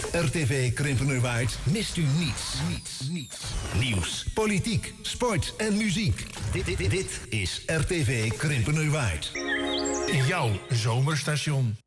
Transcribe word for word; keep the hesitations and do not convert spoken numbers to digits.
Met R T V Krimpenerwaard mist u niets. Niets, niets. Nieuws, politiek, sport en muziek. Dit, dit, dit, dit is R T V Krimpenerwaard. Jouw zomerstation.